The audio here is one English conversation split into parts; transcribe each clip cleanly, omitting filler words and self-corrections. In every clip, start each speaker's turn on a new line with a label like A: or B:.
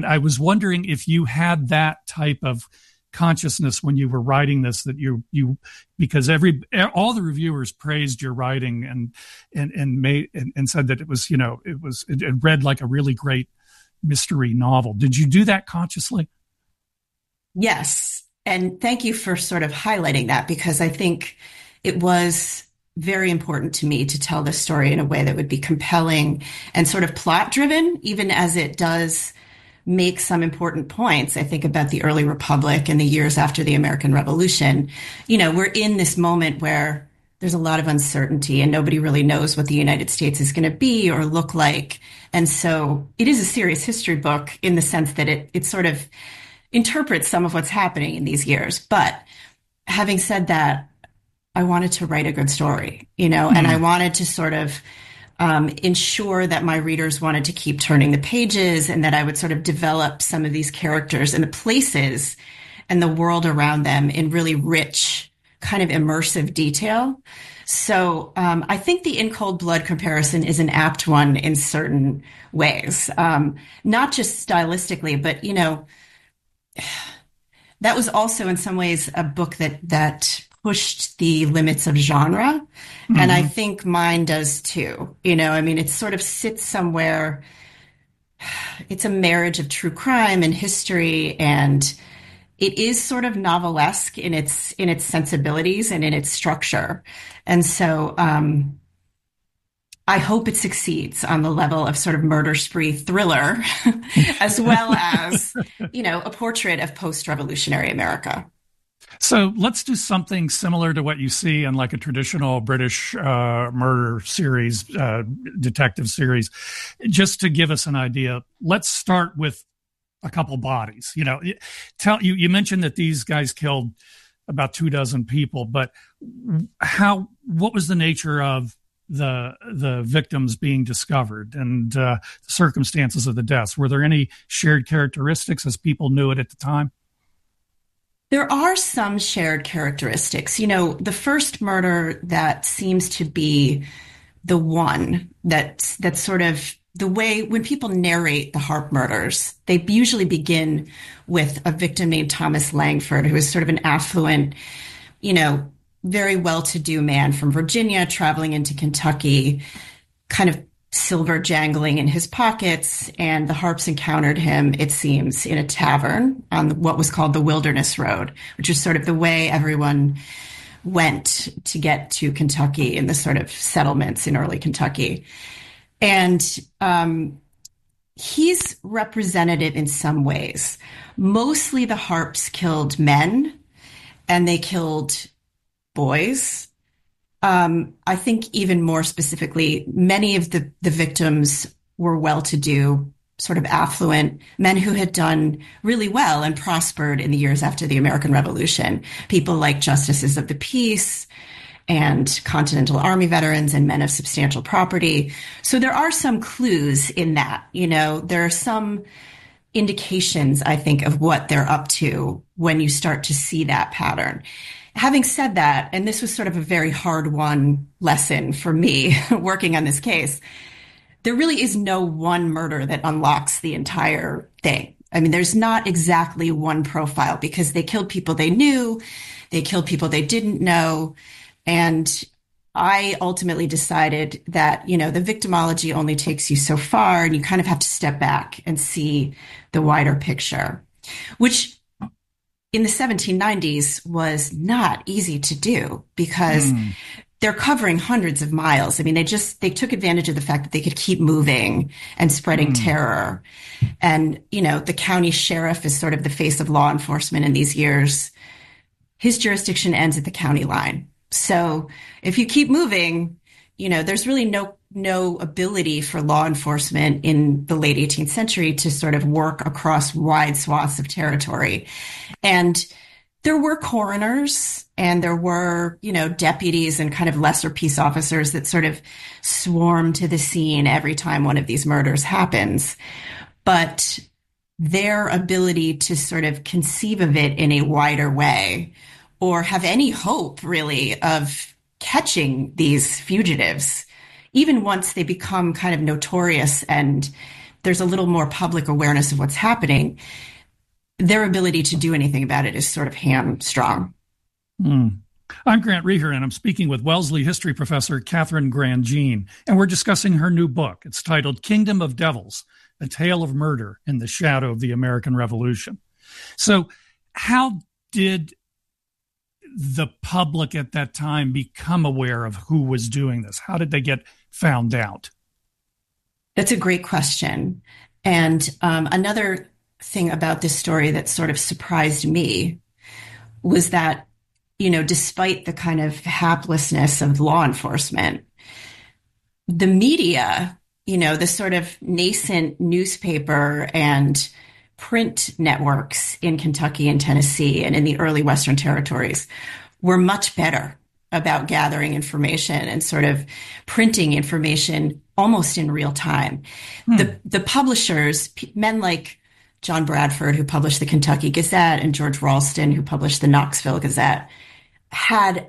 A: I was wondering if you had that type of consciousness when you were writing this, that you because all the reviewers praised your writing and said that it was, it read like a really great mystery novel. Did you do that consciously?
B: Yes. And thank you for sort of highlighting that, because I think it was very important to me to tell this story in a way that would be compelling and sort of plot driven, even as it does make some important points. I think about the early republic and the years after the American Revolution. We're in this moment where there's a lot of uncertainty and nobody really knows what the United States is going to be or look like. And so it is a serious history book in the sense that it sort of interprets some of what's happening in these years. But having said that, I wanted to write a good story, and I wanted to sort of ensure that my readers wanted to keep turning the pages, and that I would sort of develop some of these characters and the places and the world around them in really rich, kind of immersive detail. So I think the In Cold Blood comparison is an apt one in certain ways, not just stylistically, but, that was also in some ways a book that pushed the limits of genre. Mm-hmm. And I think mine does too. It sort of sits somewhere. It's a marriage of true crime and history, and it is sort of novelesque in its sensibilities and in its structure. And so I hope it succeeds on the level of sort of murder spree thriller, as well as, a portrait of post-revolutionary America.
A: So let's do something similar to what you see in like a traditional British murder series, detective series. Just to give us an idea, let's start with a couple bodies. You mentioned that these guys killed about 24 people, but what was the nature of the victims being discovered and the circumstances of the deaths? Were there any shared characteristics as people knew it at the time?
B: There are some shared characteristics. The first murder that seems to be the one that's sort of the way when people narrate the Harp murders, they usually begin with a victim named Thomas Langford, who is sort of an affluent, very well-to-do man from Virginia traveling into Kentucky, kind of silver jangling in his pockets, and the Harps encountered him, it seems, in a tavern on what was called the Wilderness Road, which is sort of the way everyone went to get to Kentucky in the sort of settlements in early Kentucky. And he's representative in some ways. Mostly the Harps killed men, and they killed boys. I think even more specifically, many of the victims were well-to-do, sort of affluent men who had done really well and prospered in the years after the American Revolution. People like justices of the peace and Continental Army veterans and men of substantial property. So there are some clues in that. There are some indications, I think, of what they're up to when you start to see that pattern. Having said that, and this was sort of a very hard-won lesson for me working on this case, there really is no one murder that unlocks the entire thing. There's not exactly one profile, because they killed people they knew, they killed people they didn't know, and I ultimately decided that, the victimology only takes you so far, and you kind of have to step back and see the wider picture, which in the 1790s was not easy to do, because they're covering hundreds of miles. They took advantage of the fact that they could keep moving and spreading terror. And, the county sheriff is sort of the face of law enforcement in these years. His jurisdiction ends at the county line. So if you keep moving, there's really no ability for law enforcement in the late 18th century to sort of work across wide swaths of territory. And there were coroners and there were, deputies and kind of lesser peace officers that sort of swarm to the scene every time one of these murders happens. But their ability to sort of conceive of it in a wider way, or have any hope really of catching these fugitives, even once they become kind of notorious and there's a little more public awareness of what's happening, their ability to do anything about it is sort of hamstrung.
A: I'm Grant Reher, and I'm speaking with Wellesley history professor Katharine Grandjean, and we're discussing her new book. It's titled Kingdom of Devils, A Tale of Murder in the Shadow of the American Revolution. So how did the public at that time become aware of who was doing this? How did they get found out?
B: That's a great question. And another thing about this story that sort of surprised me was that, despite the kind of haplessness of law enforcement, the media, the sort of nascent newspaper and print networks in Kentucky and Tennessee and in the early Western territories were much better about gathering information and sort of printing information almost in real time. The publishers, men like John Bradford, who published the Kentucky Gazette, and George Ralston, who published the Knoxville Gazette, had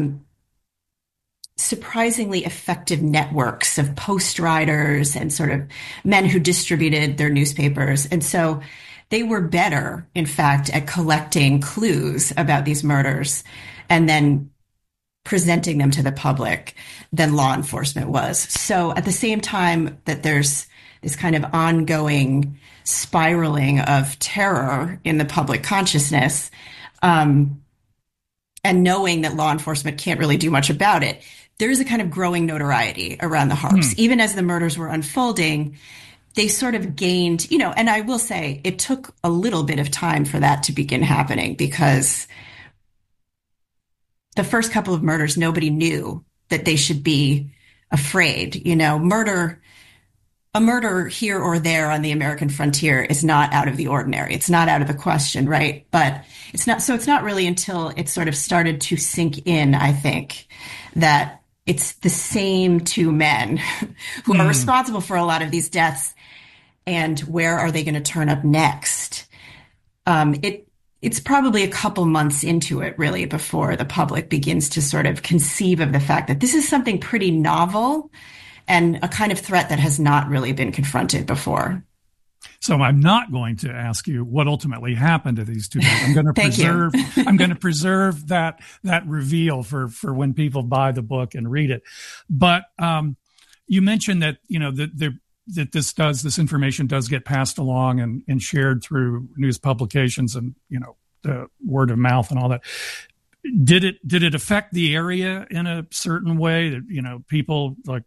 B: surprisingly effective networks of post riders and sort of men who distributed their newspapers. And so they were better, in fact, at collecting clues about these murders and then presenting them to the public than law enforcement was. So at the same time that there's this kind of ongoing spiraling of terror in the public consciousness, and knowing that law enforcement can't really do much about it, there's a kind of growing notoriety around the Harps. Even as the murders were unfolding, they sort of gained, and I will say it took a little bit of time for that to begin happening, because the first couple of murders, nobody knew that they should be afraid. A murder here or there on the American frontier is not out of the ordinary. It's not out of the question, right? But it's not really until it sort of started to sink in, I think, that it's the same two men who are responsible for a lot of these deaths, and where are they going to turn up next? It's probably a couple months into it, really, before the public begins to sort of conceive of the fact that this is something pretty novel and a kind of threat that has not really been confronted before.
A: So I'm not going to ask you what ultimately happened to these two men. I'm going to preserve. I'm going to preserve that reveal for when people buy the book and read it. But you mentioned that that this information does get passed along and shared through news publications and the word of mouth and all that. Did it affect the area in a certain way that people like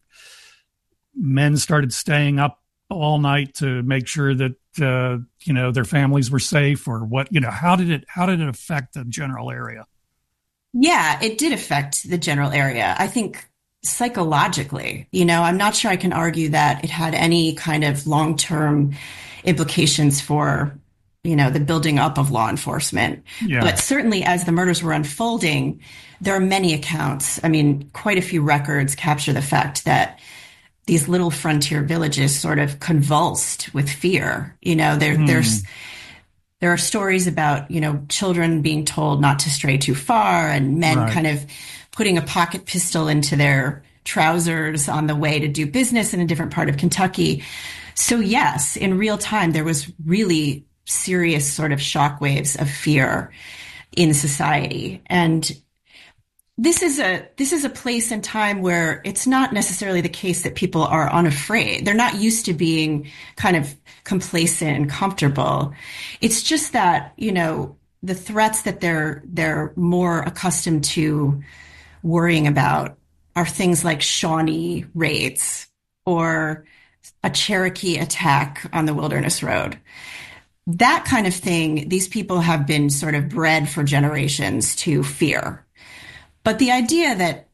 A: men started staying up all night to make sure that their families were safe, or what? How did it affect the general area?
B: Yeah, it did affect the general area. I think psychologically, I'm not sure I can argue that it had any kind of long-term implications for, the building up of law enforcement. Yeah. But certainly as the murders were unfolding, there are many accounts. I mean, quite a few records capture the fact that these little frontier villages sort of convulsed with fear. There are stories about, children being told not to stray too far, and men kind of putting a pocket pistol into their trousers on the way to do business in a different part of Kentucky. So yes, in real time, there was really serious sort of shockwaves of fear in society. And this is a place and time where it's not necessarily the case that people are unafraid. They're not used to being kind of complacent and comfortable. It's just that, the threats that they're more accustomed to worrying about are things like Shawnee raids or a Cherokee attack on the Wilderness Road. That kind of thing, these people have been sort of bred for generations to fear. But the idea that,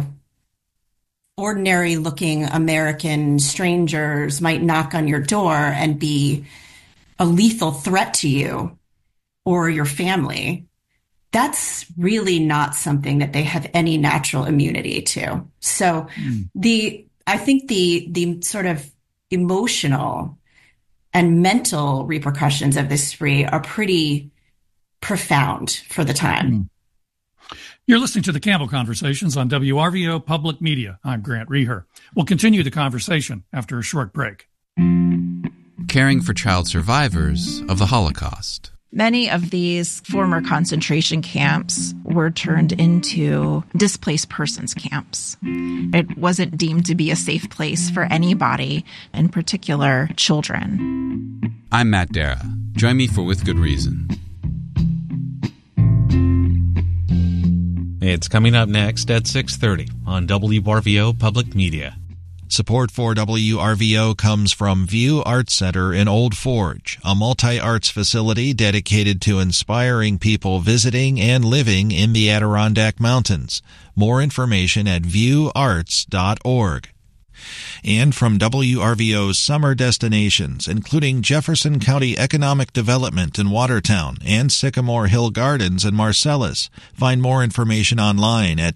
B: ordinary looking American strangers might knock on your door and be a lethal threat to you or your family, that's really not something that they have any natural immunity to. So I think the sort of emotional and mental repercussions of this spree are pretty profound for the time.
A: You're listening to the Campbell Conversations on WRVO Public Media. I'm Grant Reher. We'll continue the conversation after a short break.
C: caring for child survivors of the Holocaust.
D: Many of these former concentration camps were turned into displaced persons camps. It wasn't deemed to be a safe place for anybody, in particular children.
C: I'm Matt Dara. Join me for With Good Reason.
E: It's coming up next at 6:30 on WRVO Public Media.
F: Support for WRVO comes from View Arts Center in Old Forge, a multi-arts facility dedicated to inspiring people visiting and living in the Adirondack Mountains. More information at viewarts.org. And from WRVO's summer destinations, including Jefferson County Economic Development in Watertown and Sycamore Hill Gardens in Marcellus. Find more information online at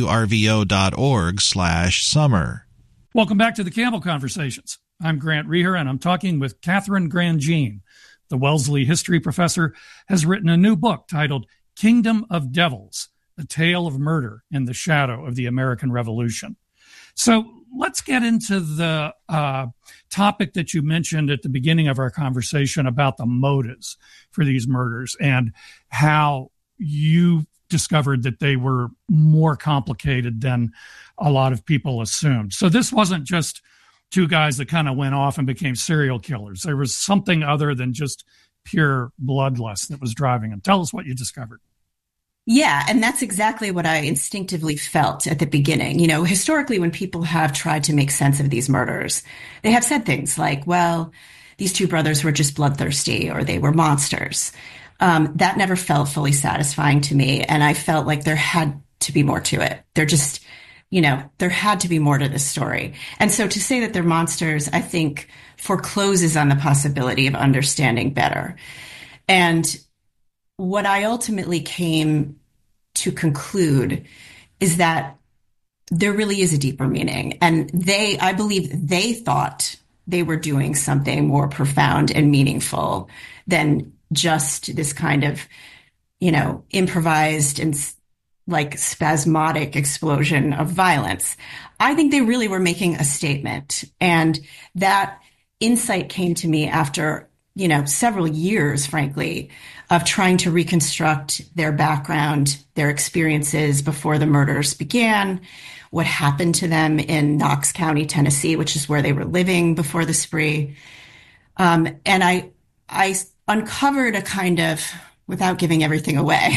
F: wrvo.org/summer.
A: Welcome back to the Campbell Conversations. I'm Grant Reher, and I'm talking with Catherine Grandjean. The Wellesley history professor has written a new book titled Kingdom of Devils, A Tale of Murder in the Shadow of the American Revolution. So let's get into the topic that you mentioned at the beginning of our conversation about the motives for these murders and how you discovered that they were more complicated than a lot of people assumed. So this wasn't just two guys that kind of went off and became serial killers. There was something other than just pure bloodlust that was driving them. Tell us what you discovered.
B: Yeah, and that's exactly what I instinctively felt at the beginning. You know, historically, when people have tried to make sense of these murders, they have said things like, well, these two brothers were just bloodthirsty or they were monsters. That never felt fully satisfying to me. And I felt like there had to be more to it. There had to be more to this story. And so to say that they're monsters, I think forecloses on the possibility of understanding better. And what I ultimately came to conclude is that there really is a deeper meaning. And I believe they thought they were doing something more profound and meaningful than just this kind of, improvised and like spasmodic explosion of violence. I think they really were making a statement. And that insight came to me after, several years, frankly, of trying to reconstruct their background, their experiences before the murders began, what happened to them in Knox County, Tennessee, which is where they were living before the spree. And I uncovered a kind of, without giving everything away,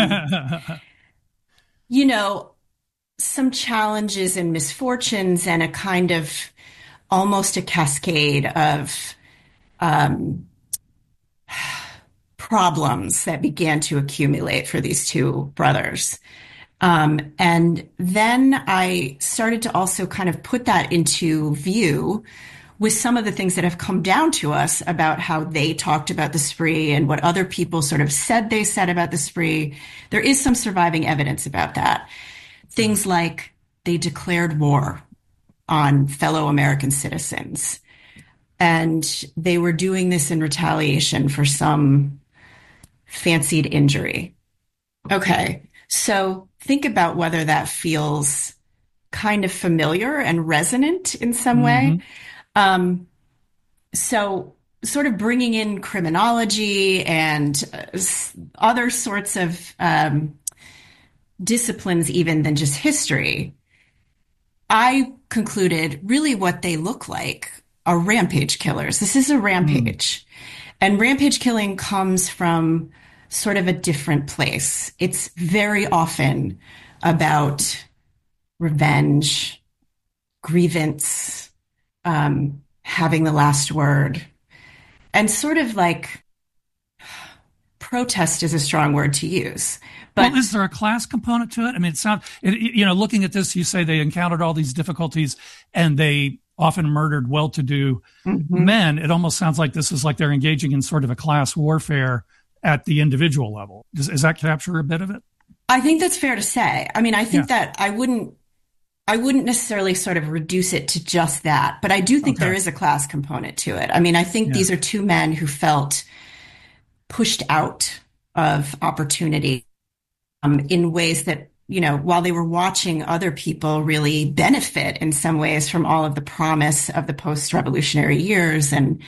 B: some challenges and misfortunes and a kind of almost a cascade of problems that began to accumulate for these two brothers. And then I started to also kind of put that into view with some of the things that have come down to us about how they talked about the spree and what other people sort of said they said about the spree. There is some surviving evidence about that. Things like they declared war on fellow American citizens. And they were doing this in retaliation for some fancied injury. Okay, so think about whether that feels kind of familiar and resonant in some way. So sort of bringing in criminology and other sorts of disciplines even than just history, I concluded really what they look like are rampage killers. This is a rampage. And rampage killing comes from sort of a different place. It's very often about revenge, grievance, having the last word, and sort of like protest is a strong word to use. But
A: is there a class component to it? I mean, looking at this, you say they encountered all these difficulties and they often murdered well-to-do men. It almost sounds like this is like they're engaging in sort of a class warfare at the individual level. Does that capture a bit of it?
B: I think that's fair to say. I mean, I think that I wouldn't necessarily sort of reduce it to just that, but I do think there is a class component to it. I mean, I think these are two men who felt pushed out of opportunity in ways that, while they were watching other people really benefit in some ways from all of the promise of the post-revolutionary years and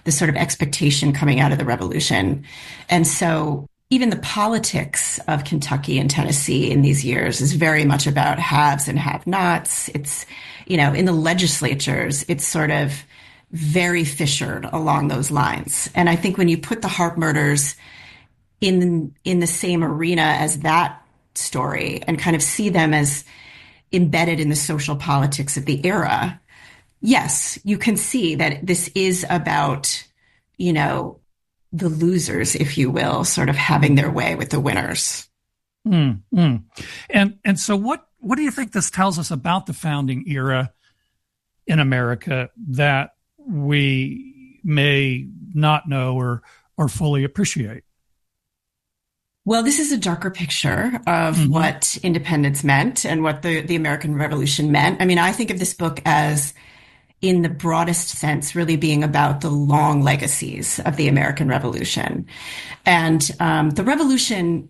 B: the sort of expectation coming out of the revolution. And so even the politics of Kentucky and Tennessee in these years is very much about haves and have-nots. It's, in the legislatures, it's sort of very fissured along those lines. And I think when you put the Harp murders in the same arena as that story and kind of see them as embedded in the social politics of the era, yes, you can see that this is about, the losers, if you will, sort of having their way with the winners.
A: And so what do you think this tells us about the founding era in America that we may not know or fully appreciate?
B: Well, this is a darker picture of what independence meant and what the American Revolution meant. I mean, I think of this book as, in the broadest sense, really being about the long legacies of the American Revolution. And the Revolution,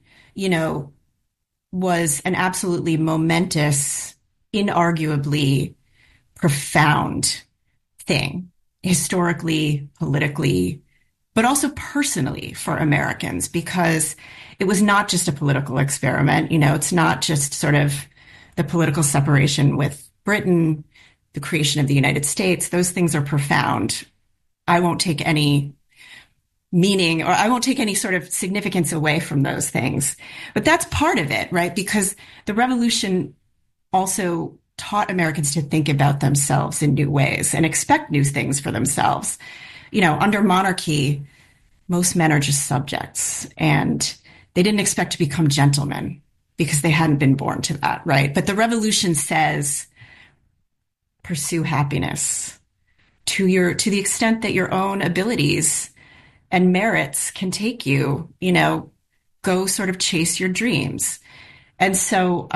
B: was an absolutely momentous, inarguably profound thing, historically, politically, but also personally for Americans, because it was not just a political experiment. It's not just sort of the political separation with Britain, the creation of the United States. Those things are profound. I won't take any meaning, or I won't take any sort of significance away from those things. But that's part of it, right? Because the revolution also taught Americans to think about themselves in new ways and expect new things for themselves. Under monarchy, most men are just subjects, and they didn't expect to become gentlemen because they hadn't been born to that, right? But the revolution says, pursue happiness to the extent that your own abilities and merits can take you, go sort of chase your dreams. And so,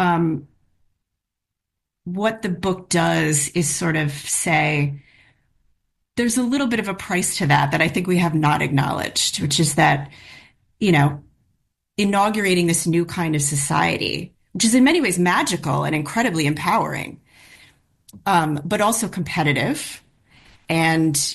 B: what the book does is sort of say, there's a little bit of a price to that I think we have not acknowledged, which is that, inaugurating this new kind of society, which is in many ways magical and incredibly empowering, but also competitive and,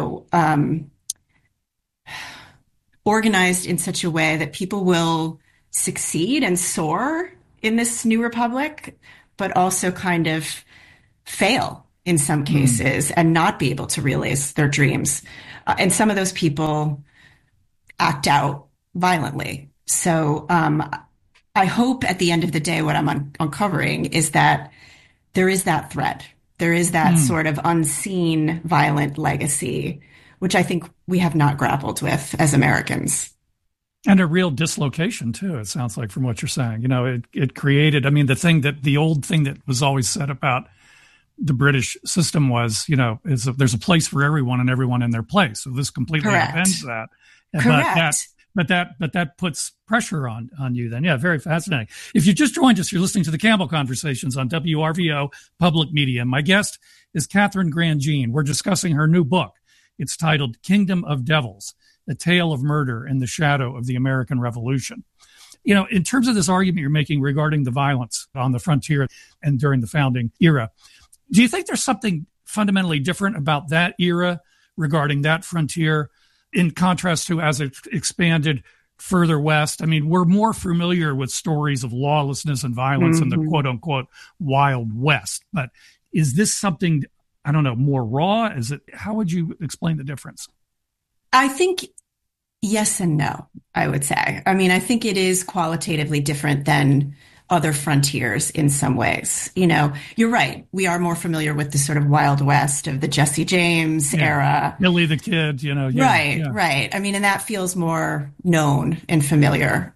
B: organized in such a way that people will succeed and soar in this new republic, but also kind of fail in some cases and not be able to realize their dreams. And some of those people act out violently. So I hope at the end of the day, what I'm uncovering is that there is that thread. There is that sort of unseen violent legacy, which I think we have not grappled with as Americans.
A: And a real dislocation, too, it sounds like, from what you're saying. It created, the old thing that was always said about the British system was, there's a place for everyone and everyone in their place. So this completely upends that.
B: Correct.
A: But that puts pressure on you then. Yeah, very fascinating. If you just joined us, you're listening to the Campbell Conversations on WRVO Public Media. My guest is Katharine Grandjean. We're discussing her new book. It's titled Kingdom of Devils, A Tale of Murder in the Shadow of the American Revolution. In terms of this argument you're making regarding the violence on the frontier and during the founding era, do you think there's something fundamentally different about that era regarding that frontier in contrast to as it expanded further west? We're more familiar with stories of lawlessness and violence in the quote unquote Wild West. But is this something, I don't know, more raw? How would you explain the difference?
B: I think yes and no, I would say. I think it is qualitatively different than other frontiers in some ways. You're right. We are more familiar with the sort of Wild West of the Jesse James era.
A: Billy the Kid,
B: Right. And that feels more known and familiar.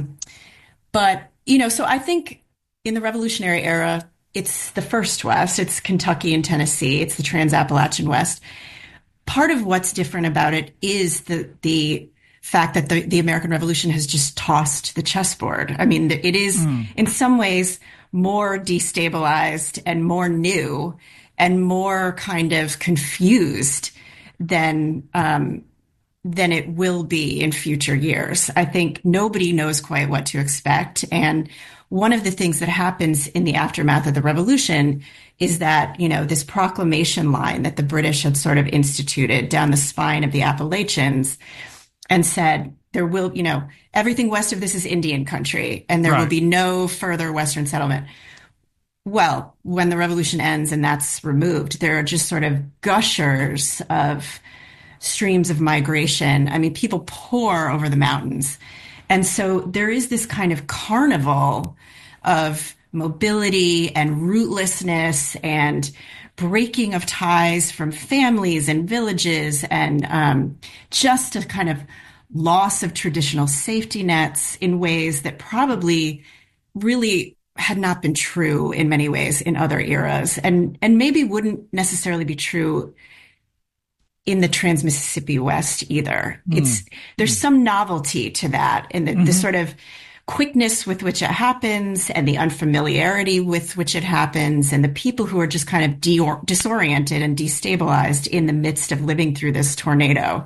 B: But, so I think in the Revolutionary era, it's the first West. It's Kentucky and Tennessee. It's the Trans-Appalachian West. Part of what's different about it is the fact that the American Revolution has just tossed the chessboard. It is in some ways more destabilized and more new and more kind of confused than than it will be in future years. I think nobody knows quite what to expect. And one of the things that happens in the aftermath of the revolution is that, this proclamation line that the British had sort of instituted down the spine of the Appalachians and said, there will, everything west of this is Indian country and there will be no further Western settlement. Well, when the revolution ends and that's removed, there are just sort of gushers of streams of migration. I mean, people pour over the mountains. And so there is this kind of carnival of mobility and rootlessness and breaking of ties from families and villages and just a kind of loss of traditional safety nets in ways that probably really had not been true in many ways in other eras and maybe wouldn't necessarily be true in the Trans-Mississippi West either. There's some novelty to that in the sort of quickness with which it happens and the unfamiliarity with which it happens and the people who are just kind of disoriented and destabilized in the midst of living through this tornado.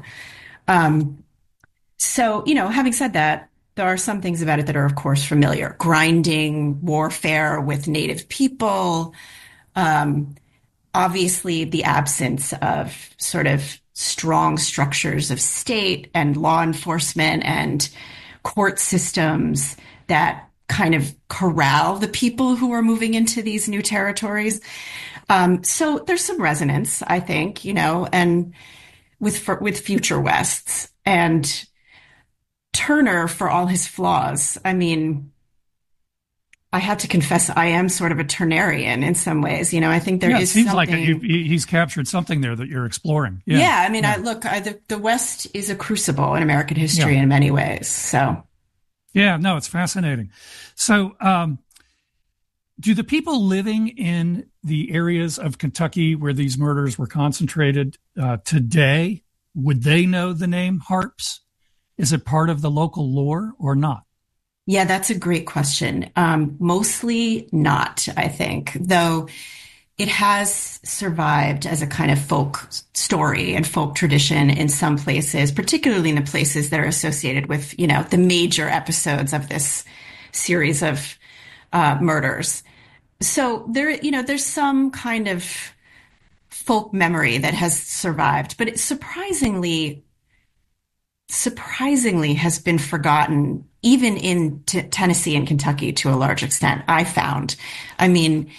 B: So, having said that, there are some things about it that are, of course, familiar. Grinding warfare with native people, obviously the absence of sort of strong structures of state and law enforcement and court systems that kind of corral the people who are moving into these new territories. So there's some resonance, I think, and with Future Wests and Turner, for all his flaws. I mean, I have to confess, I am sort of a Turnerian in some ways. I think there is
A: it seems
B: something...
A: like he's captured something there that you're exploring.
B: I mean, the West is a crucible in American history in many ways. So,
A: it's fascinating. So, do the people living in the areas of Kentucky where these murders were concentrated today, would they know the name Harps? Is it part of the local lore or not?
B: Yeah, that's a great question. Mostly not, I think, though it has survived as a kind of folk story and folk tradition in some places, particularly in the places that are associated with, the major episodes of this series of murders. So there's some kind of folk memory that has survived, but it surprisingly has been forgotten, even in Tennessee and Kentucky to a large extent, I found. I mean,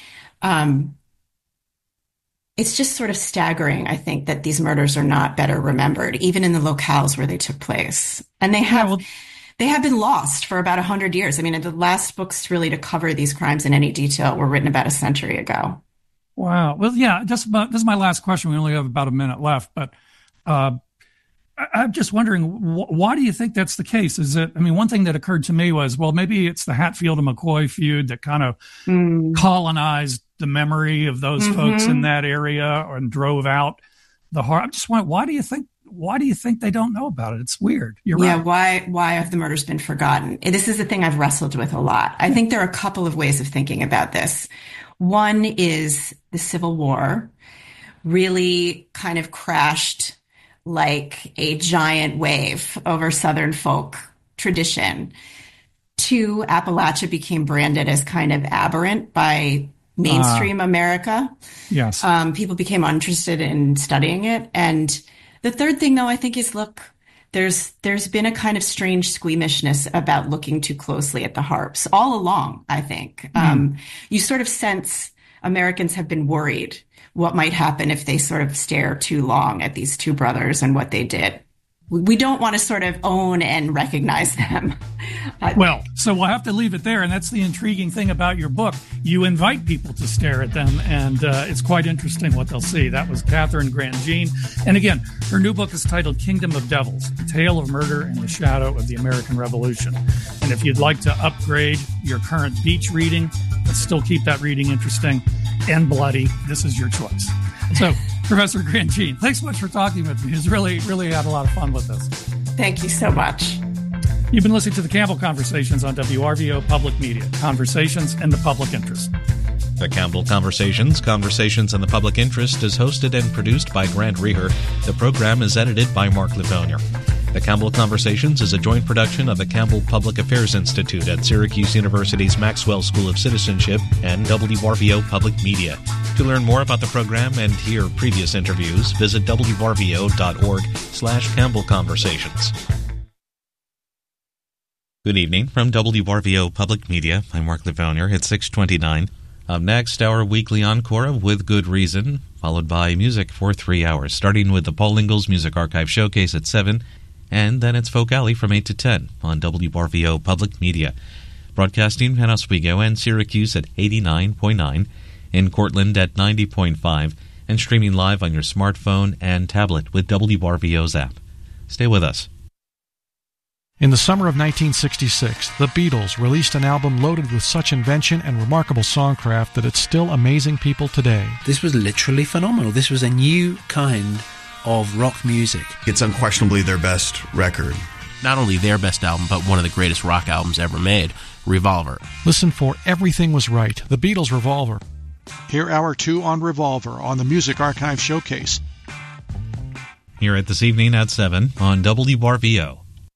B: it's just sort of staggering, I think, that these murders are not better remembered, even in the locales where they took place. And they have been lost for about 100 years. I mean, the last books really to cover these crimes in any detail were written about a century ago.
A: Wow. Well, this is my last question. We only have about a minute left, but I'm just wondering, why do you think that's the case? One thing that occurred to me was, well, maybe it's the Hatfield and McCoy feud that kind of colonized the memory of those folks in that area and drove out the heart. I'm just wondering, why do you think they don't know about it? It's weird. You're right.
B: Why have the murders been forgotten? This is the thing I've wrestled with a lot. I think there are a couple of ways of thinking about this. One is the Civil War really kind of crashed like a giant wave over Southern folk tradition. Two, Appalachia became branded as kind of aberrant by mainstream America.
A: Yes.
B: People became uninterested in studying it. And the third thing, though, I think is, look, there's been a kind of strange squeamishness about looking too closely at the Harps all along, I think. You sort of sense Americans have been worried what might happen if they sort of stare too long at these two brothers and what they did. We don't want to sort of own and recognize them.
A: Well, so we'll have to leave it there. And that's the intriguing thing about your book. You invite people to stare at them, and it's quite interesting what they'll see. That was Katherine Grant Gene. And again, her new book is titled Kingdom of Devils, A Tale of Murder in the Shadow of the American Revolution. And if you'd like to upgrade your current beach reading, but still keep that reading interesting and bloody, this is your choice. So, Professor Grant Gene, thanks so much for talking with me. It's really had a lot of fun with this.
B: Thank you so much.
A: You've been listening to the Campbell Conversations on WRVO Public Media, conversations in the public interest.
E: The Campbell Conversations in the Public Interest is hosted and produced by Grant Reher. The program is edited by Mark Livonia. The Campbell Conversations is a joint production of the Campbell Public Affairs Institute at Syracuse University's Maxwell School of Citizenship and WRVO Public Media. To learn more about the program and hear previous interviews, visit wrvo.org/Campbell Conversations. Good evening from WRVO Public Media. I'm Mark Livonia. It's 6:29. Up next, our weekly encore of With Good Reason, followed by music for 3 hours, starting with the Paul Ingalls Music Archive Showcase at 7, and then it's Folk Alley from 8 to 10 on WRVO Public Media. Broadcasting in Oswego and Syracuse at 89.9, in Cortland at 90.5, and streaming live on your smartphone and tablet with WRVO's app. Stay with us.
G: In the summer of 1966, the Beatles released an album loaded with such invention and remarkable songcraft that it's still amazing people today.
H: This was literally phenomenal. This was a new kind of rock music.
I: It's unquestionably their best record.
J: Not only their best album, but one of the greatest rock albums ever made, Revolver.
G: Listen for Everything Was Right, the Beatles' Revolver. Hear Hour 2 on Revolver on the Music Archive Showcase.
E: Hear it this evening at 7 on WRVO.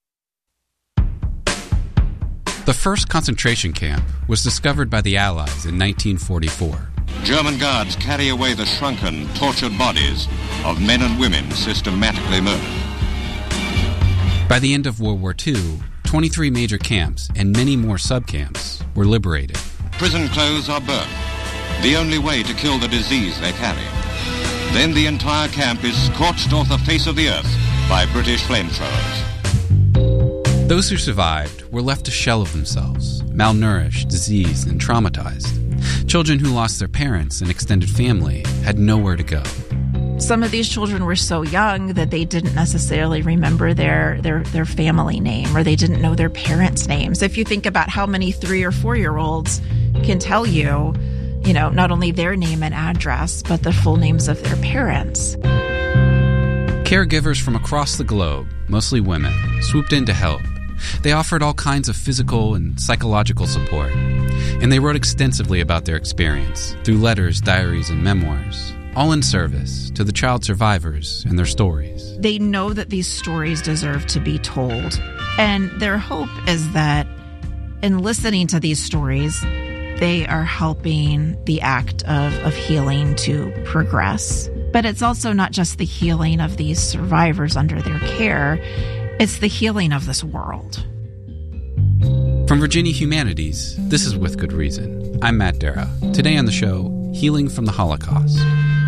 C: The first concentration camp was discovered by the Allies in 1944.
K: German guards carry away the shrunken, tortured bodies of men and women systematically murdered.
C: By the end of World War II, 23 major camps and many more subcamps were liberated.
K: Prison clothes are burned, the only way to kill the disease they carry. Then the entire camp is scorched off the face of the earth by British flamethrowers.
C: Those who survived were left a shell of themselves, malnourished, diseased, and traumatized. Children who lost their parents and extended family had nowhere to go.
D: Some of these children were so young that they didn't necessarily remember their family name, or they didn't know their parents' names. If you think about how many 3 or 4-year-olds can tell you, not only their name and address, but the full names of their parents.
C: Caregivers from across the globe, mostly women, swooped in to help. They offered all kinds of physical and psychological support, and they wrote extensively about their experience through letters, diaries, and memoirs, all in service to the child survivors and their stories.
D: They know that these stories deserve to be told, and their hope is that in listening to these stories, they are helping the act of healing to progress. But it's also not just the healing of these survivors under their care, it's the healing of this world.
C: From Virginia Humanities, this is With Good Reason. I'm Matt Dara. Today on the show, Healing from the Holocaust.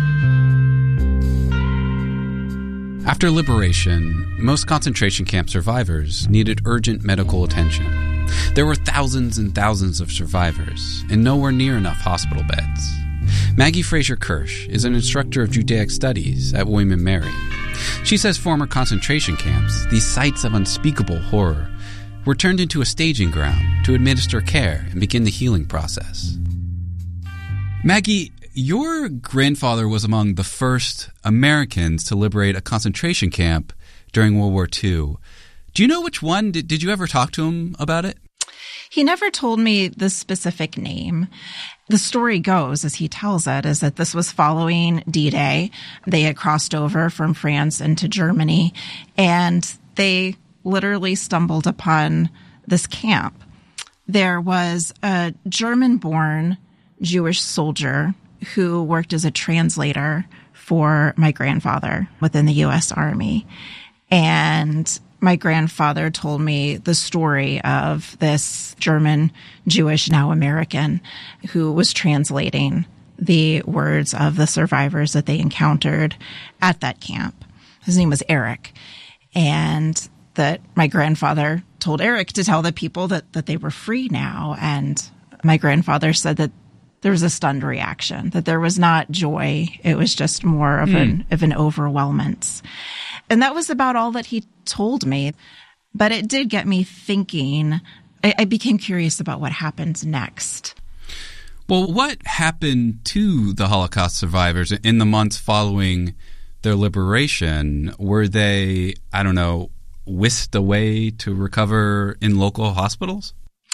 C: After liberation, most concentration camp survivors needed urgent medical attention. There were thousands and thousands of survivors, and nowhere near enough hospital beds. Maggie Fraser Kirsch is an instructor of Judaic Studies at William & Mary. She says former concentration camps, these sites of unspeakable horror, were turned into a staging ground to administer care and begin the healing process. Maggie, your grandfather was among the first Americans to liberate a concentration camp during World War II. Do you know which one? Did you ever talk to him about it?
D: He never told me the specific name. The story goes, as he tells it, is that this was following D-Day. They had crossed over from France into Germany, and they literally stumbled upon this camp. There was a German-born Jewish soldier who worked as a translator for my grandfather within the U.S. Army. And my grandfather told me the story of this German, Jewish, now American, who was translating the words of the survivors that they encountered at that camp. His name was Eric. And that my grandfather told Eric to tell the people that they were free now. And my grandfather said that there was a stunned reaction, that there was not joy. It was just more of an overwhelmance. And that was about all that he told me. But it did get me thinking. I became curious about what happened next.
C: Well, what happened to the Holocaust survivors in the months following their liberation? Were they, whisked away to recover in local hospitals?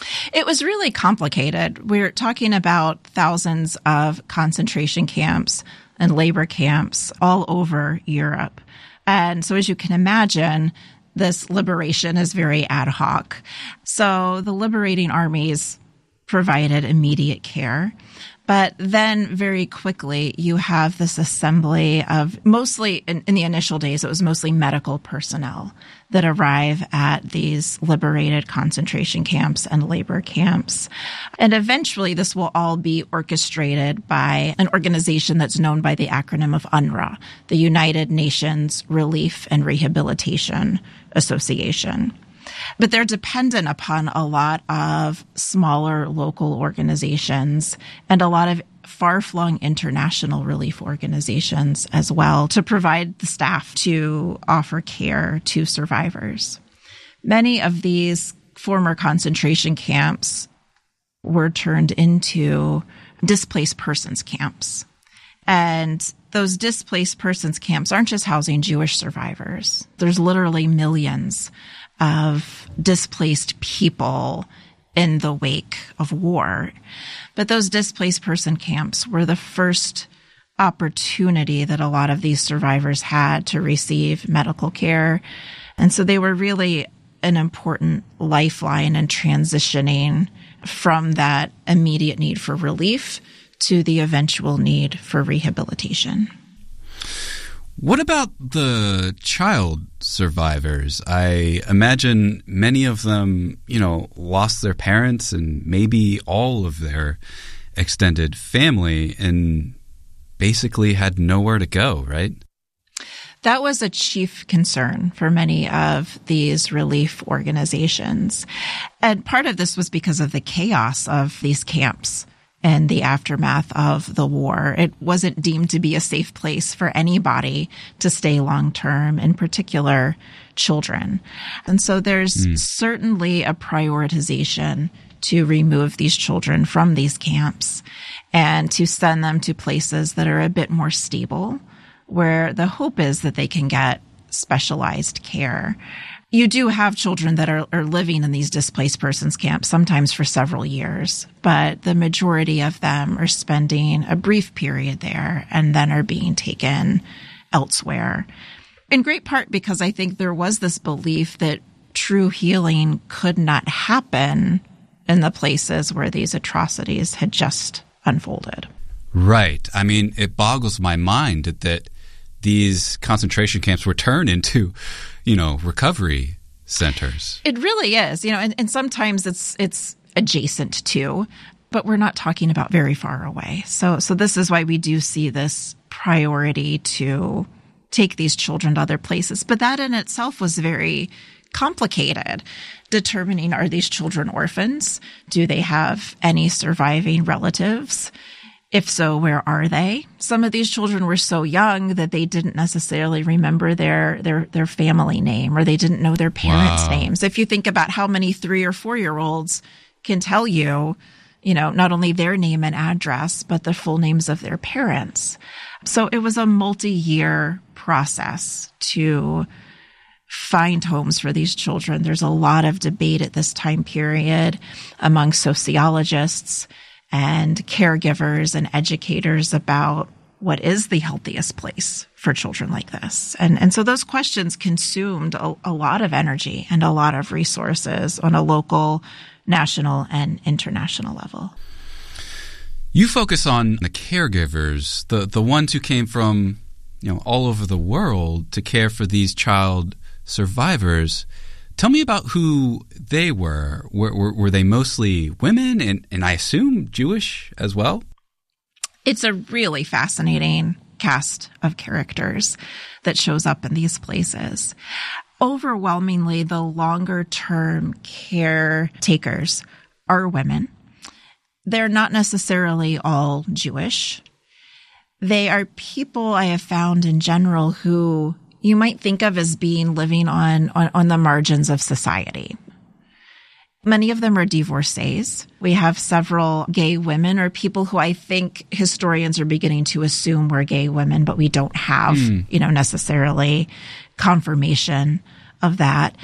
D: It was really complicated. We're talking about thousands of concentration camps and labor camps all over Europe. And so as you can imagine, this liberation is very ad hoc. So the liberating armies provided immediate care. But then very quickly, you have this assembly of mostly, in the initial days, it was mostly medical personnel that arrive at these liberated concentration camps and labor camps. And eventually, this will all be orchestrated by an organization that's known by the acronym of UNRWA, the United Nations Relief and Rehabilitation Association. But they're dependent upon a lot of smaller local organizations and a lot of far-flung international relief organizations as well to provide the staff to offer care to survivors. Many of these former concentration camps were turned into displaced persons camps. And those displaced persons camps aren't just housing Jewish survivors. There's literally millions of displaced people in the wake of war. But those displaced person camps were the first opportunity that a lot of these survivors had to receive medical care. And so they were really an important lifeline in transitioning from that immediate need for relief to the eventual need for rehabilitation.
C: What about the child survivors? I imagine many of them, lost their parents and maybe all of their extended family and basically had nowhere to go, right?
D: That was a chief concern for many of these relief organizations. And part of this was because of the chaos of these camps and the aftermath of the war. It wasn't deemed to be a safe place for anybody to stay long term, in particular children. And so there's certainly a prioritization to remove these children from these camps and to send them to places that are a bit more stable, where the hope is that they can get specialized care. You do have children that are living in these displaced persons camps, sometimes for several years, but the majority of them are spending a brief period there and then are being taken elsewhere. In great part because I think there was this belief that true healing could not happen in the places where these atrocities had just unfolded.
C: Right. I mean, it boggles my mind that these concentration camps were turned into, recovery centers.
D: It really is, and sometimes it's adjacent to, but we're not talking about very far away. So this is why we do see this priority to take these children to other places. But that in itself was very complicated. Determining, are these children orphans? Do they have any surviving relatives? If so, where are they? Some of these children were so young that they didn't necessarily remember their family name, or they didn't know their parents' names. If you think about how many 3 or 4-year-olds can tell you, not only their name and address, but the full names of their parents. So it was a multi-year process to find homes for these children. There's a lot of debate at this time period among sociologists and caregivers and educators about what is the healthiest place for children like this. And so those questions consumed a lot of energy and a lot of resources on a local, national, and international level.
C: You focus on the caregivers, the ones who came from, all over the world to care for these child survivors. Tell me about who they were. Were they mostly women and I assume Jewish as well?
D: It's a really fascinating cast of characters that shows up in these places. Overwhelmingly, the longer-term caretakers are women. They're not necessarily all Jewish. They are people I have found in general who you might think of as being living on the margins of society. Many of them are divorcees. We have several gay women or people who I think historians are beginning to assume were gay women, but we don't have, necessarily confirmation of that.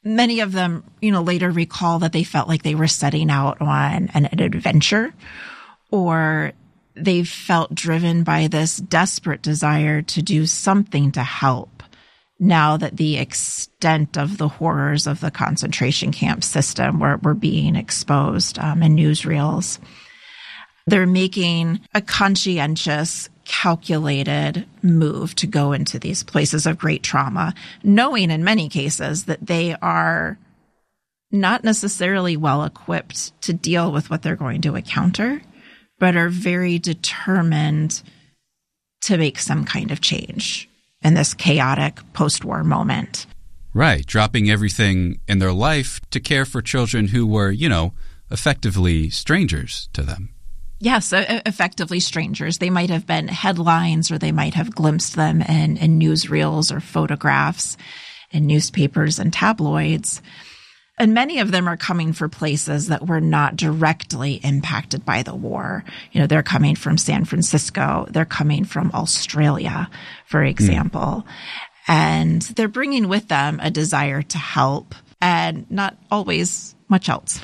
D: Many of them, later recall that they felt like they were setting out on an adventure, or they felt driven by this desperate desire to do something to help now that the extent of the horrors of the concentration camp system were being exposed in newsreels. They're making a conscientious, calculated move to go into these places of great trauma, knowing in many cases that they are not necessarily well equipped to deal with what they're going to encounter, but are very determined to make some kind of change in this chaotic post-war moment.
C: Right, dropping everything in their life to care for children who were, effectively strangers to them.
D: Yes, effectively strangers. They might have been headlines, or they might have glimpsed them in newsreels or photographs in newspapers and tabloids. And many of them are coming from places that were not directly impacted by the war. They're coming from San Francisco. They're coming from Australia, for example. And they're bringing with them a desire to help and not always much else.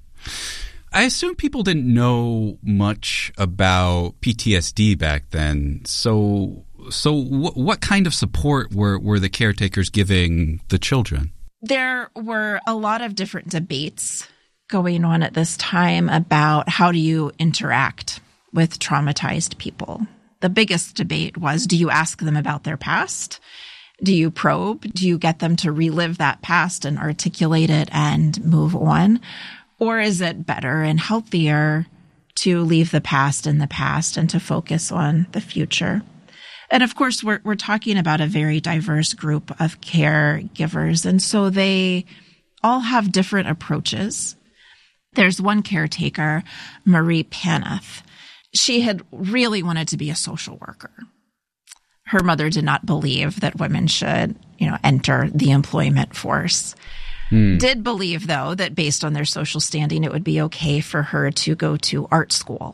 C: I assume people didn't know much about PTSD back then. So what kind of support were the caretakers giving the children?
D: There were a lot of different debates going on at this time about how do you interact with traumatized people. The biggest debate was, do you ask them about their past? Do you probe? Do you get them to relive that past and articulate it and move on? Or is it better and healthier to leave the past in the past and to focus on the future? And of course, we're talking about a very diverse group of caregivers. And so they all have different approaches. There's one caretaker, Marie Paneth. She had really wanted to be a social worker. Her mother did not believe that women should, enter the employment force. Did believe, though, that based on their social standing, it would be okay for her to go to art school.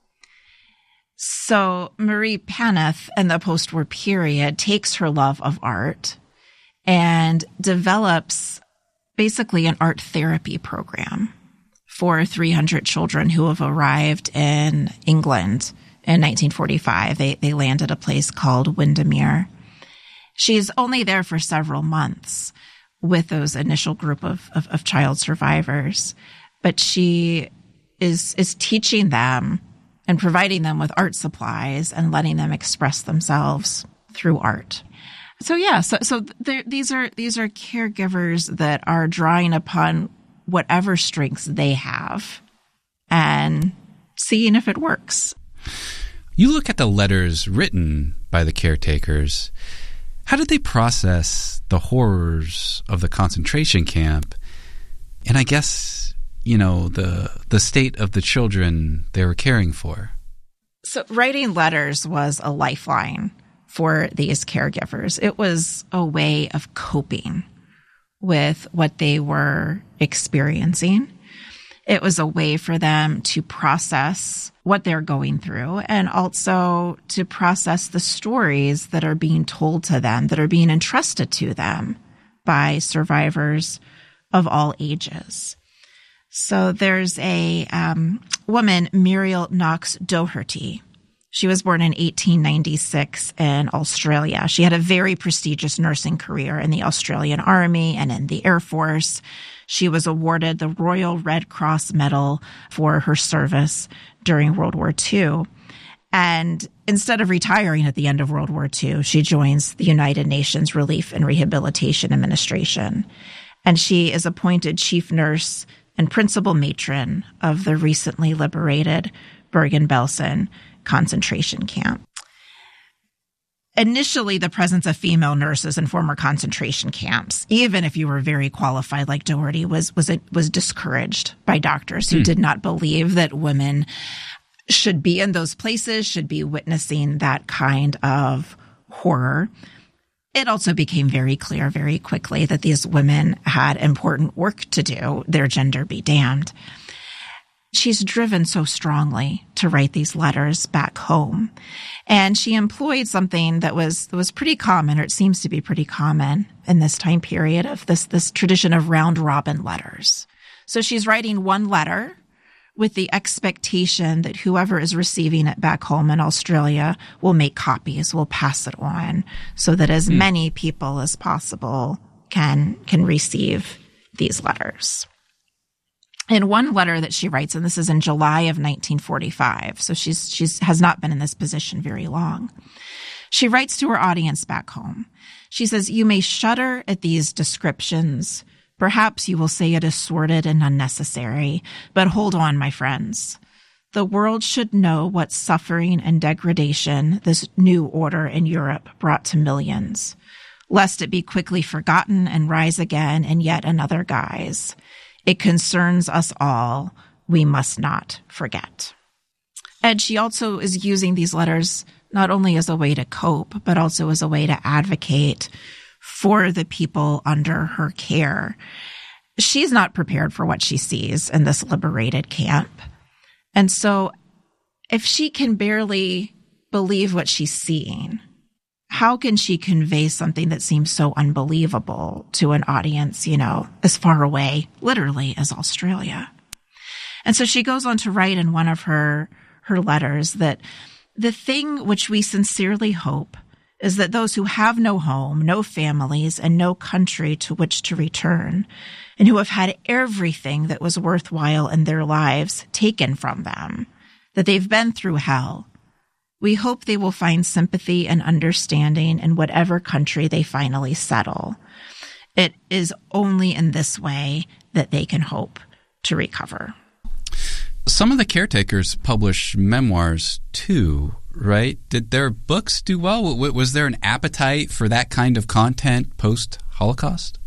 D: So Marie Paneth, in the post-war period, takes her love of art and develops basically an art therapy program for 300 children who have arrived in England in 1945. They land at a place called Windermere. She's only there for several months with those initial group of child survivors, but she is teaching them and providing them with art supplies and letting them express themselves through art. So these are caregivers that are drawing upon whatever strengths they have and seeing if it works.
C: You look at the letters written by the caretakers. How did they process the horrors of the concentration camp? And I guess, the state of the children they were caring for.
D: So writing letters was a lifeline for these caregivers. It was a way of coping with what they were experiencing. It was a way for them to process what they're going through and also to process the stories that are being told to them, that are being entrusted to them by survivors of all ages. So there's a woman, Muriel Knox Doherty. She was born in 1896 in Australia. She had a very prestigious nursing career in the Australian Army and in the Air Force. She was awarded the Royal Red Cross Medal for her service during World War II. And instead of retiring at the end of World War II, she joins the United Nations Relief and Rehabilitation Administration. And she is appointed chief nurse and principal matron of the recently liberated Bergen-Belsen concentration camp. Initially, the presence of female nurses in former concentration camps, even if you were very qualified like Doherty, was discouraged by doctors who did not believe that women should be in those places, should be witnessing that kind of horror. It also became very clear very quickly that these women had important work to do, their gender be damned. she's driven so strongly to write these letters back home. And she employed something that was pretty common, or it seems to be pretty common in this time period, of this tradition of round robin letters. So she's writing one letter with the expectation that whoever is receiving it back home in Australia will make copies, will pass it on, so that as many people as possible can receive these letters. In one letter that she writes, and this is in July of 1945, so she's has not been in this position very long. She writes to her audience back home. She says, "You may shudder at these descriptions. Perhaps you will say it is sordid and unnecessary, but hold on, my friends. The world should know what suffering and degradation this new order in Europe brought to millions, lest it be quickly forgotten and rise again in yet another guise. It concerns us all. We must not forget." And she also is using these letters not only as a way to cope, but also as a way to advocate for the people under her care. She's not prepared for what she sees in this liberated camp. And so if she can barely believe what she's seeing, how can she convey something that seems so unbelievable to an audience, as far away, literally, as Australia? And so she goes on to write in one of her letters that the thing which we sincerely hope is that those who have no home, no families, and no country to which to return, and who have had everything that was worthwhile in their lives taken from them, that they've been through hell, we hope they will find sympathy and understanding in whatever country they finally settle. It is only in this way that they can hope to recover.
C: Some of the caretakers publish memoirs too, right? Did their books do well? Was there an appetite for that kind of content post-Holocaust?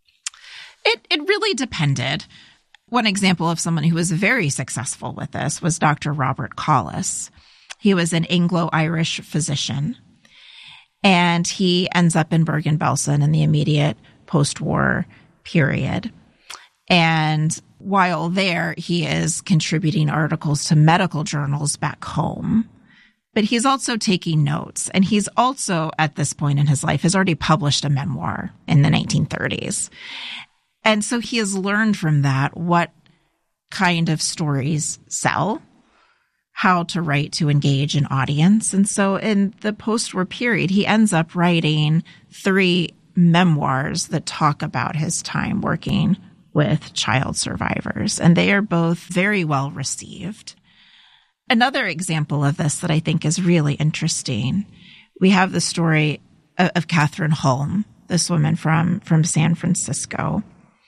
D: It really depended. One example of someone who was very successful with this was Dr. Robert Collis. He was an Anglo-Irish physician, and he ends up in Bergen-Belsen in the immediate post-war period. And while there, he is contributing articles to medical journals back home. But he's also taking notes. And he's also, at this point in his life, has already published a memoir in the 1930s. And so he has learned from that what kind of stories sell, how to write to engage an audience. And so in the post-war period, he ends up writing 3 memoirs that talk about his time working with child survivors. And they are both very well received. Another example of this that I think is really interesting, we have the story of Kathryn Holm, this woman from San Francisco.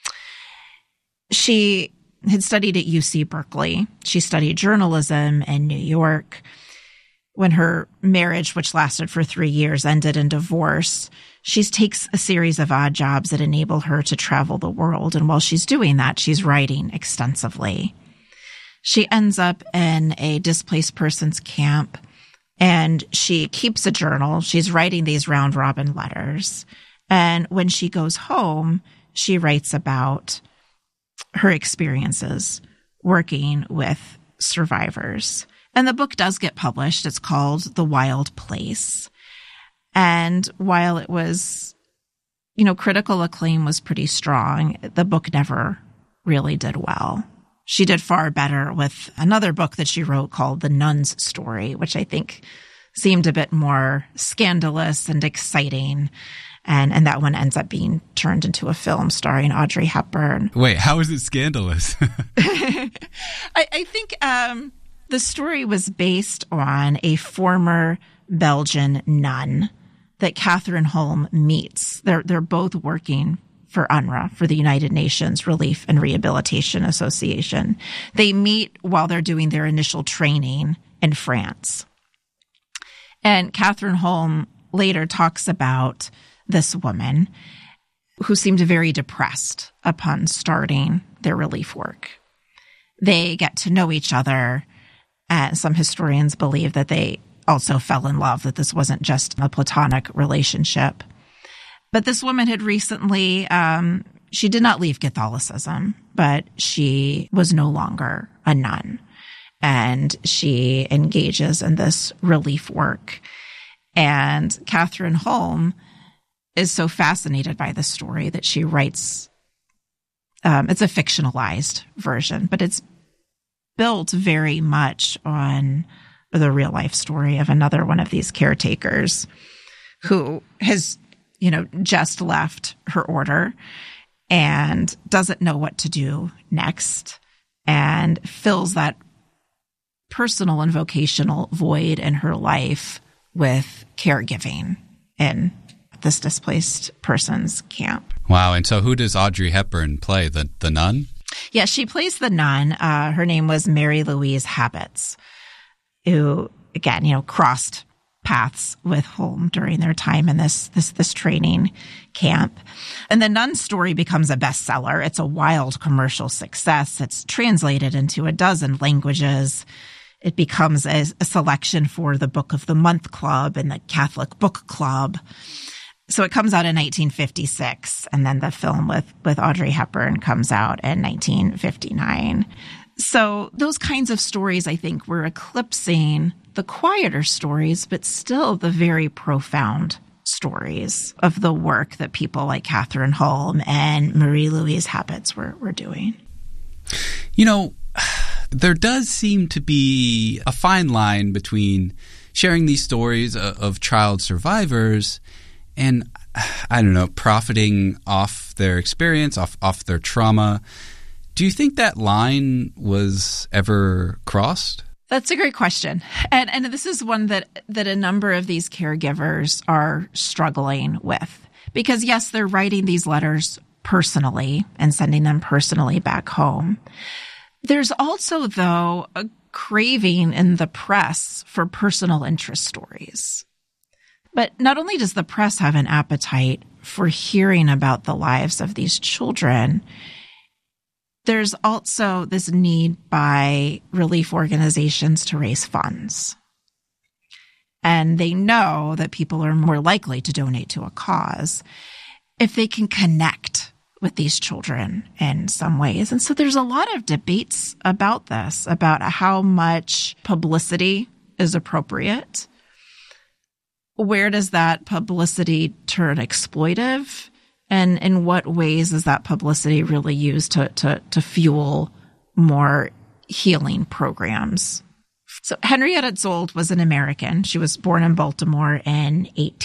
D: She had studied at UC Berkeley. She studied journalism in New York. When her marriage, which lasted for 3 years, ended in divorce, she takes a series of odd jobs that enable her to travel the world. And while she's doing that, she's writing extensively. She ends up in a displaced persons camp, and she keeps a journal. She's writing these round robin letters. And when she goes home, she writes about her experiences working with survivors. And the book does get published. It's called The Wild Place. And while it was, critical acclaim was pretty strong, the book never really did well. She did far better with another book that she wrote called The Nun's Story, which I think seemed a bit more scandalous and exciting. And that one ends up being turned into a film starring Audrey Hepburn.
C: Wait, how is it scandalous?
D: I think the story was based on a former Belgian nun that Kathryn Holm meets. They're both working for UNRWA, for the United Nations Relief and Rehabilitation Association. They meet while they're doing their initial training in France. And Kathryn Holm later talks about this woman who seemed very depressed upon starting their relief work. They get to know each other, and some historians believe that they also fell in love, that this wasn't just a platonic relationship. But this woman had recently she did not leave Catholicism, but she was no longer a nun. And she engages in this relief work. And Katherine Holm is so fascinated by the story that she writes, it's a fictionalized version, but it's built very much on the real life story of another one of these caretakers who has, just left her order and doesn't know what to do next and fills that personal and vocational void in her life with caregiving in this displaced person's camp.
C: Wow. And so who does Audrey Hepburn play? The nun?
D: Yeah, she plays the nun. Her name was Mary Louise Habets, who, again, crossed paths with Holm during their time in this training camp. And the nun story becomes a bestseller. It's a wild commercial success. It's translated into a dozen languages. It becomes a selection for the Book of the Month Club and the Catholic Book Club. So it comes out in 1956, and then the film with Audrey Hepburn comes out in 1959. So those kinds of stories, I think, were eclipsing the quieter stories, but still the very profound stories of the work that people like Katherine Holm and Marie Louise Habets were doing.
C: There does seem to be a fine line between sharing these stories of child survivors and, I don't know, profiting off their experience, off their trauma. Do you think that line was ever crossed?
D: That's a great question. And this is one that a number of these caregivers are struggling with. Because, yes, they're writing these letters personally and sending them personally back home. There's also, though, a craving in the press for personal interest stories. But not only does the press have an appetite for hearing about the lives of these children, there's also this need by relief organizations to raise funds. And they know that people are more likely to donate to a cause if they can connect with these children in some ways. And so there's a lot of debates about this, about how much publicity is appropriate. Where does that publicity turn exploitive? And in what ways is that publicity really used to fuel more healing programs? So Henrietta Szold was an American. She was born in Baltimore in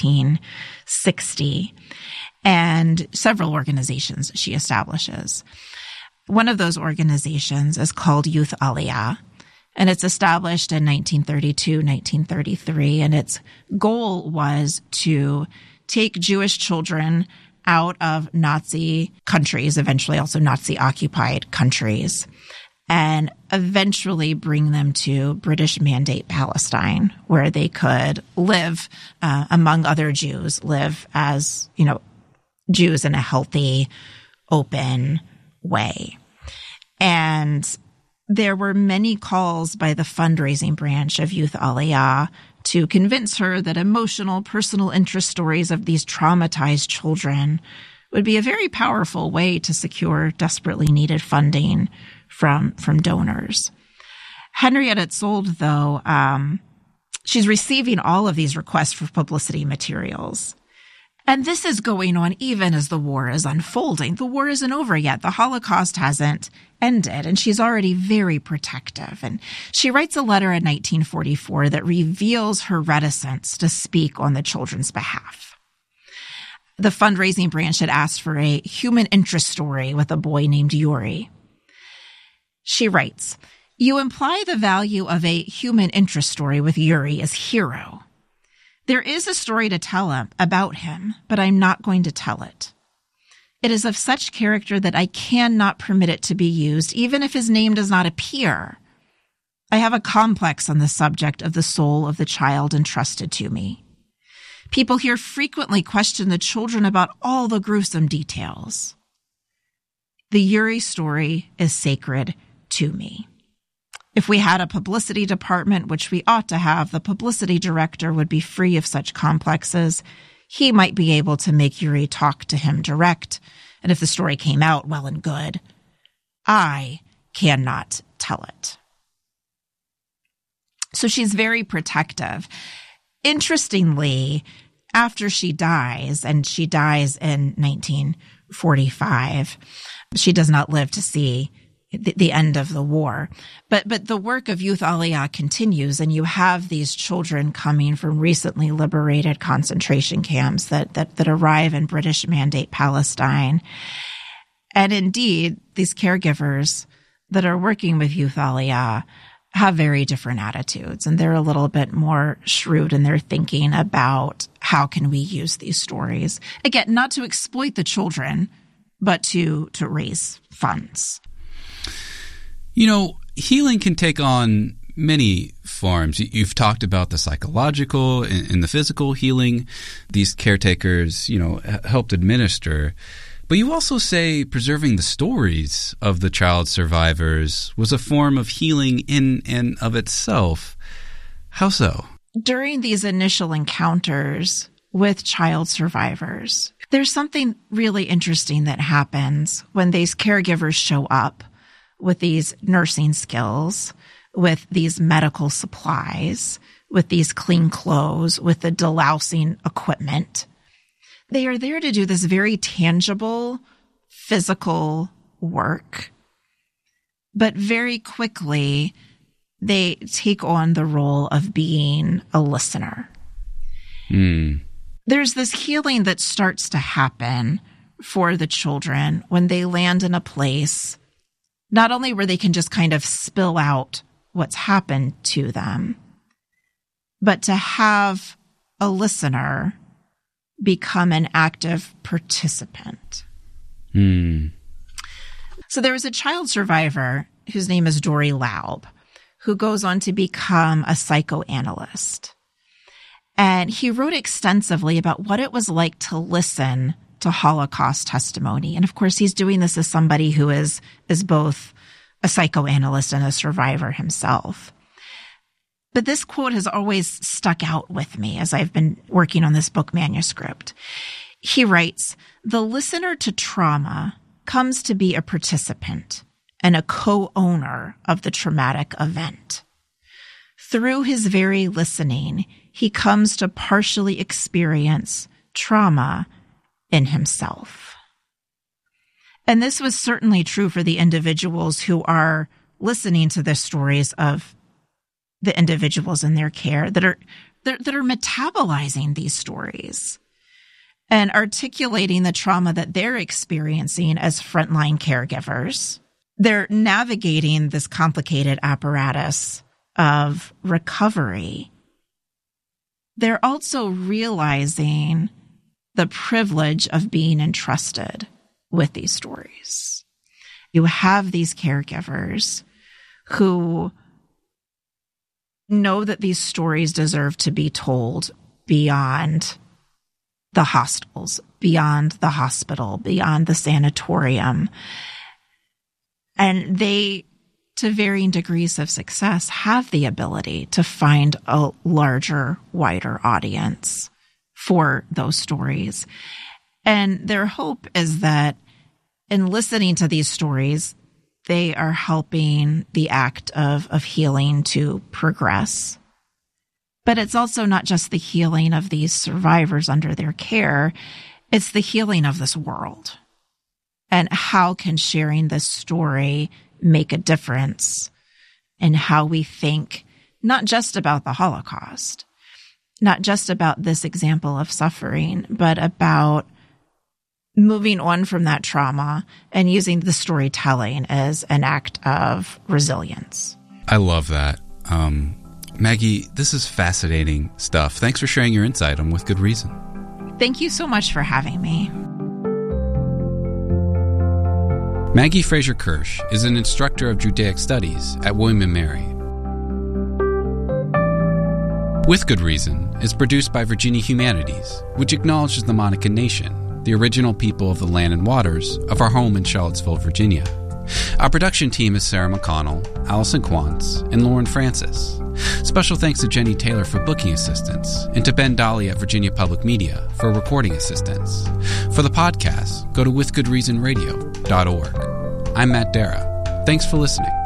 D: 1860. And several organizations she establishes. One of those organizations is called Youth Aliyah, and it's established in 1932, 1933, and its goal was to take Jewish children out of Nazi countries, eventually also Nazi-occupied countries, and eventually bring them to British Mandate Palestine, where they could live, among other Jews, live as, Jews in a healthy, open way. And there were many calls by the fundraising branch of Youth Aliyah to convince her that emotional, personal interest stories of these traumatized children would be a very powerful way to secure desperately needed funding from donors. Henrietta Szold, though, she's receiving all of these requests for publicity materials. And this is going on even as the war is unfolding. The war isn't over yet. The Holocaust hasn't ended, and she's already very protective. And she writes a letter in 1944 that reveals her reticence to speak on the children's behalf. The fundraising branch had asked for a human interest story with a boy named Yuri. She writes, "You imply the value of a human interest story with Yuri as hero. There is a story to tell about him, but I'm not going to tell it. It is of such character that I cannot permit it to be used, even if his name does not appear. I have a complex on the subject of the soul of the child entrusted to me. People here frequently question the children about all the gruesome details. The Yuri story is sacred to me. If we had a publicity department, which we ought to have, the publicity director would be free of such complexes. He might be able to make Yuri talk to him direct And if the story came out, well and good. I cannot tell it. So she's very protective. Interestingly, after she dies, and she dies in 1945, she does not live to see the end of the war. But the work of Youth Aliyah continues, and you have these children coming from recently liberated concentration camps that arrive in British Mandate Palestine. And indeed, these caregivers that are working with Youth Aliyah have very different attitudes, and they're a little bit more shrewd in their thinking about how can we use these stories. Again, not to exploit the children, but to raise funds.
C: You know, healing can take on many forms. You've talked about the psychological and the physical healing these caretakers, helped administer. But you also say preserving the stories of the child survivors was a form of healing in and of itself. How so?
D: During these initial encounters with child survivors, there's something really interesting that happens when these caregivers show up with these nursing skills, with these medical supplies, with these clean clothes, with the delousing equipment. They are there to do this very tangible, physical work. But very quickly, they take on the role of being a listener. There's this healing that starts to happen for the children when they land in a place, not only where they can just kind of spill out what's happened to them, but to have a listener become an active participant. So there was a child survivor whose name is Dory Laub, who goes on to become a psychoanalyst. And he wrote extensively about what it was like to listen to Holocaust testimony. And of course, he's doing this as somebody who is both a psychoanalyst and a survivor himself. But this quote has always stuck out with me as I've been working on this book manuscript. He writes, "The listener to trauma comes to be a participant and a co-owner of the traumatic event. Through his very listening, he comes to partially experience trauma in himself." And this was certainly true for the individuals who are listening to the stories of the individuals in their care that are metabolizing these stories and articulating the trauma that they're experiencing as frontline caregivers. They're navigating this complicated apparatus of recovery. They're also realizing the privilege of being entrusted with these stories. You have these caregivers who know that these stories deserve to be told beyond the hostels, beyond the hospital, beyond the sanatorium. And they, to varying degrees of success, have the ability to find a larger, wider audience for those stories. And their hope is that in listening to these stories, they are helping the act of healing to progress. But it's also not just the healing of these survivors under their care, it's the healing of this world. And how can sharing this story make a difference in how we think, not just about the Holocaust, not just about this example of suffering, but about moving on from that trauma and using the storytelling as an act of resilience.
C: I love that. Maggie, this is fascinating stuff. Thanks for sharing your insight on With Good Reason.
D: Thank you so much for having me.
C: Maggie Fraser Kirsch is an instructor of Judaic Studies at William & Mary. With Good Reason is produced by Virginia Humanities, which acknowledges the Monacan Nation, the original people of the land and waters of our home in Charlottesville, Virginia. Our production team is Sarah McConnell, Allison Quantz, and Lauren Francis. Special thanks to Jenny Taylor for booking assistance, and to Ben Dolly at Virginia Public Media for recording assistance. For the podcast, go to withgoodreasonradio.org. I'm Matt Dara. Thanks for listening.